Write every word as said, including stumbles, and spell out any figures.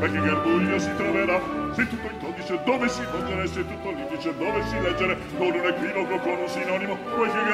e che garbuglio si troverà se tutto in codice dove si volgere, se tutto l'indice dove si leggere, con un equivoco, con un sinonimo, qualche